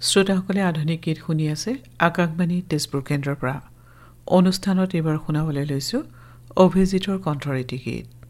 শ্ৰোতাসকলে আধুনিক গীত শুনি আছে আকাশবাণী তেজপুৰ কেন্দ্ৰৰ পৰা। অনুষ্ঠানত এইবাৰ শুনাবলৈ লৈছোঁ অভিজিতৰ কণ্ঠৰীতি গীত।